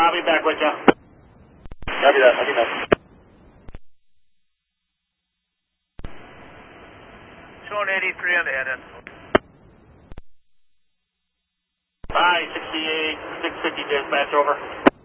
I'll be back with you. Copy that. Showing 83 on the head end. Hi, 68, 650 dispatch, over.